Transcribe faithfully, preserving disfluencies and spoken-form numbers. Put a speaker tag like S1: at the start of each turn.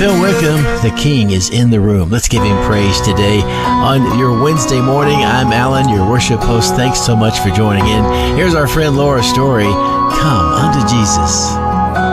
S1: Phil Wickham, the King is in the room. Let's give him praise today. On your Wednesday morning, I'm Alan, your worship host. Thanks so much for joining in. Here's our friend Laura Story. Come unto Jesus.